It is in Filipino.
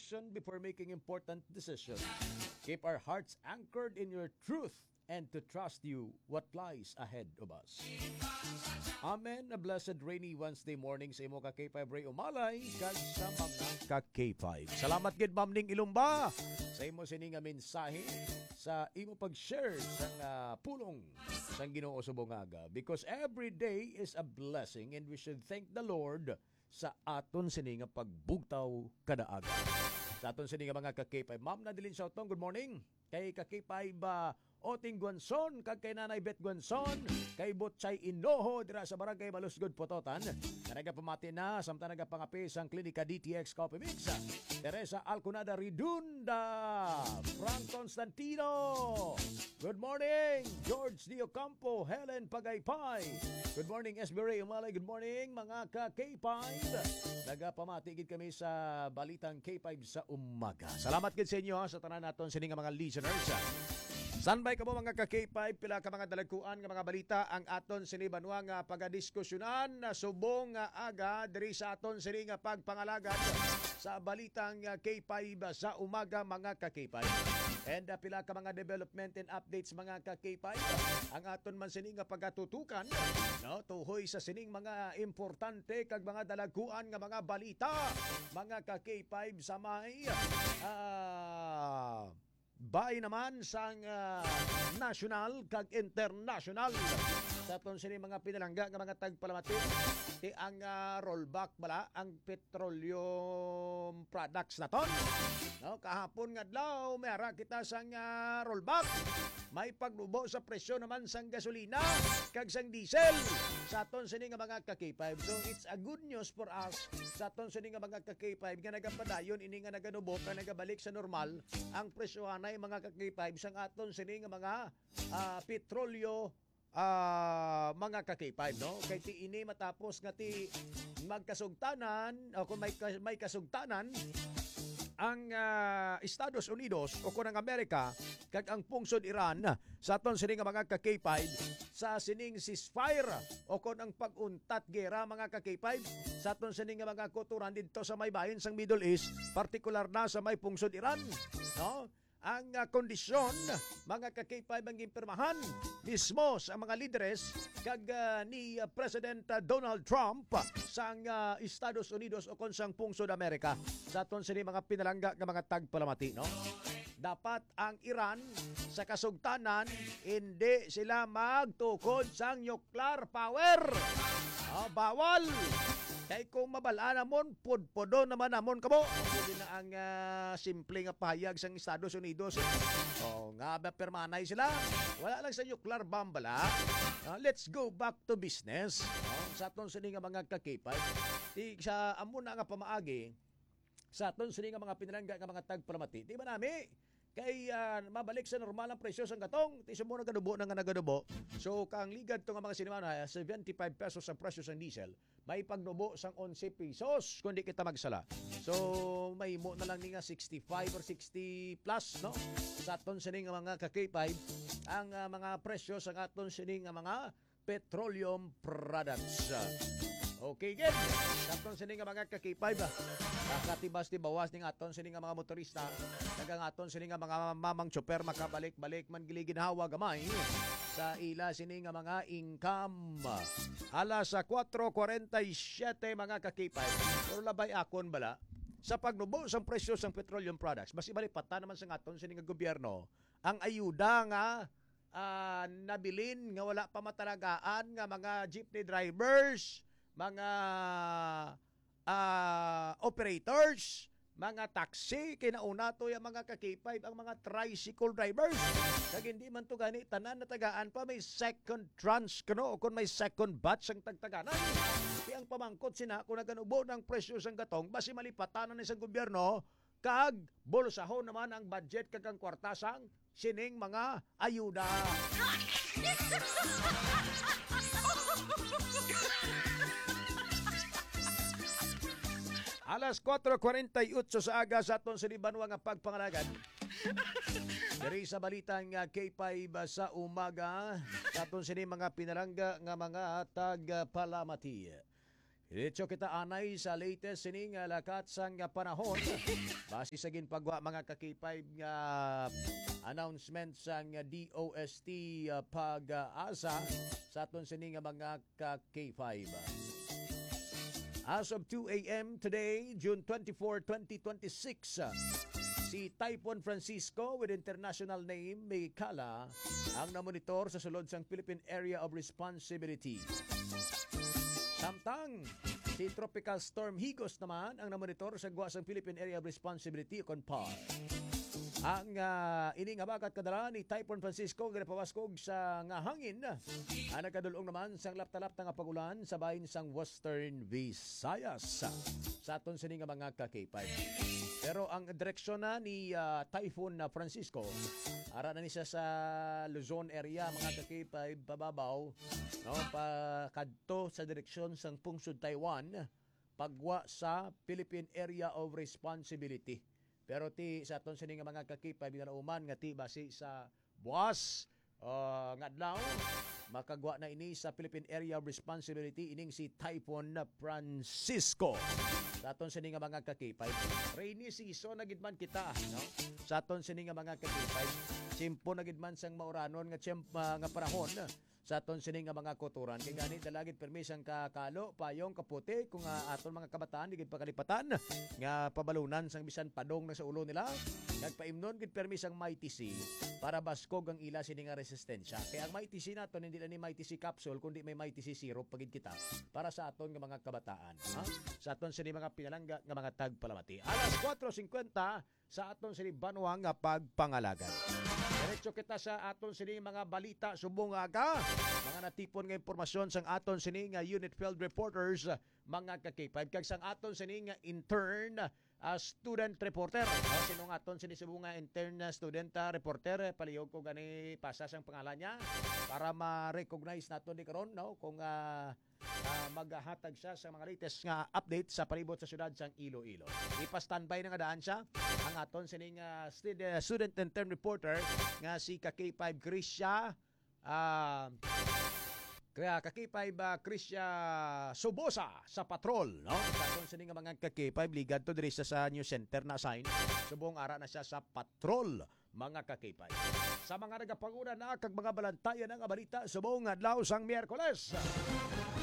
reflection before making important decisions. Keep our hearts anchored in your truth and to trust you what lies ahead of us. Amen. A blessed rainy Wednesday morning sa imo ka K5 Ray Umalay kag sa mga ka K5. Salamat gid Ma'am Ning Ilumba sa imo sini nga mensahe sa imo pag-share sa pulong sa Ginoo sa bungaga, because every day is a blessing and we should thank the Lord sa aton sini nga pagbugtaw kada aga. Sa aton sini nga mga ka K5. Ma'am Nadilin Sautong, good morning. Kay ka K5 Oting Guanson, kag kay Nanay Bet Guanson, kay Butchay Inoho, dira sa Barangay Malusgod, Pototan. Kanaga pamati na, samtang nagapangapi sang Klinika DTX Coffee Mix. Teresa Alcunada Ridunda, Frank Constantino. Good morning, George Dio Campo, Helen Pagaypay. Good morning, SB Ray Umalay. Good morning, mga ka-K5. Nagapamati gid kami sa balitang K5 sa umaga. Salamat gid sa inyo sa tanan naton sining mga listeners. Sanbay ka mo mga ka-K5, pila ka mga dalagkuan nga mga balita ang aton sini banwa nga pagadiskusyonan na subong nga aga diri sa aton sini nga pagpangalagad sa balitang K5 sa umaga mga ka-K5. And pila ka mga development and updates mga ka-K5 ang aton man sini nga pagatutukan, no, tuhoy sa sining mga importante kag mga dalagkuan nga mga balita mga ka-K5 sa may bay naman sang national kag international sa aton sini mga pinalangga nga mga tagpalamati ti ang rollback bala ang petroleum products naton, no, kahapon nga adlaw mayara kita sang rollback. May pagnubo sa presyo naman sang gasolina kag sang diesel sa aton sini nga mga ka-K5. So it's a good news for us sa aton sini nga mga ka-K5 nga nagapadayon ini nga naganubo ka nagabalik sa normal ang presyohanay mga ka-K5 sang aton sini nga mga petrolyo mga ka-K5, no? Kay ti ini matapos nga ti magkasugtanan o kung may kasugtanan ang Estados Unidos o kung ang Amerika kag ang pungsod Iran sa aton sini nga mga ka-K5 sa sining ceasefire o kung ang pag-untat gera mga ka-K5 sa aton sini nga mga kuturan dito sa may bahin sang Middle East, partikular na sa may pungsod Iran, no? Ang kondisyon mga ka-K5 ang gimpirmahan mismo sa mga lideres kag ni President Donald Trump sa Estados Unidos o kung sang pungsod Amerika sa aton sini mga pinalangga nga mga tagpalamati, no? Dapat ang Iran sa kasugtanan hindi sila magtukod sang nuclear power. Bawal. Kay kung mabalaan namon, pudpodo naman namon kamo. Hindi na ang simple nga pahayag sang Estados Unidos. Nga ba permanay sila? Wala lang sa nuclear bomb bala. Let's go back to business. Sa aton sini nga mga ka-K5. Sa amon na nga pamaagi, sa aton sini nga mga pinalangga nga mga tagpalamati, di ba nami? Kay mabalik sa normal ang presyo sang gatong, ti mo nagadubo na nga nagadubo. So kang ligad to nga mga sinimana, 75 pesos ang presyo sang diesel, may pagnubo sang 11 pesos kundi kita magsala. So may mo na lang ni nga 65 or 60 plus, no? Sa aton sini nga mga ka-K5 ang mga presyo sa aton sini nga mga petroleum products. Okay, good. Aton sini nga mga ka-K5 katibas ti bawas ning aton sini nga mga motorista, dagang aton sini nga mga mamang tsoper makabalik-balik man giliginhawa gamay sa ila sini nga mga income. Alas 4:47 mga ka-K5. Pero labay akon bala sa pagnubo sang presyo sang petroleum products. Mas ibalipata naman sa aton sini nga gobyerno ang ayuda nga nabilin nga wala pa matalagaan nga mga jeepney drivers, mga operators, mga taxi, kinauna to yung mga ka-K5, ang mga tricycle drivers. Kag hindi man to gani, tanan na tagaan pa, may second tranche kano, o kung may second batch ang tagtaganan. Kaya ang pamangkot sina, kung naganubo ng presyo sang gatong, basi malipatan na isang gobyerno, kag bolsahon naman ang budget kag ang kwartasang sining mga ayuda. Alas 4:48 sa aga sa aton sinibanwa nga pagpangalagan. Dari sa balitang K5 sa umaga, sa aton sini mga pinarangga nga mga tagpalamati. Diretso kita anay sa latest sining lakat sang panahon. Base sa ginpagwa mga kakipay nga announcement sang DOST pag-asa sa aton sining mga ka-K5. As of 2 a.m. today, June 24, 2026, si Typhoon Francisco with international name Meikala ang namonitor sa sulod sang Philippine Area of Responsibility. Samtang si Tropical Storm Higos naman ang namonitor sa guwasang Philippine Area of Responsibility o CONPAR. Ang ining habagat kadala ni Typhoon Francisco ginapawaskog sa nga hangin ang nagkadulong naman sang laptalap nga pagulan sa bahin sang Western Visayas sa aton sining mga ka-K5. Pero ang direksyon na ni Typhoon Francisco ara na ni siya sa Luzon area mga ka-K5 pababaw no kadto sa direksyon sang pungsod Taiwan pagwa sa Philippine Area of Responsibility. Pero ti sa aton sining mga ka-K5 binauman nga ti base sa buwas nga adlaw makagwa na ini sa Philippine Area of Responsibility ining si Typhoon Francisco. Sa aton sining mga ka-K5 rainy season na gid man kita no sa aton sining mga ka-K5 simpo na gid man sang mauranon nga panahon sa aton sining mga koturan kay gani dalagit permisang kakalo payong kaputi kung aton mga kabataan digid pakalipatan nga pabalunan sang bisan padong na sa ulo nila nagpaimnon gid permisang MyTC para baskog ang ila sining nga resistensya kay ang MyTC naton hindi lang ni MyTC capsule kundi may MyTC syrup pagid kita para sa aton nga mga kabataan sa aton sining mga pinalangga nga mga tagpalamati alas 4:50 sa aton sining banwang nga pagpangalagan. Diretso kita sa aton sining mga balita subong aga mga natipon nga impormasyon sang aton sining unit field reporters mga ka-K5 kag sang aton sining intern student reporter sinong aton sining subong nga intern student reporter palihog ko gani pasa sang pangalan niya para ma-recognize naton di karon no kung maghahatag siya sa mga latest nga update sa palibot sa syudad sang Iloilo. Ipa-standby na nga daan siya ang aton sining student intern reporter nga si ka-K5 Krisya ka-K5 Krisya Subosa sa patrol no sa aton sining mga ka-K5 ligad to diri sa News Center na assign subong ara na siya sa patrol mga ka-K5 sa mga nagapanguna na kag mga balantayan nga balita subong adlaw sang Miyerkules.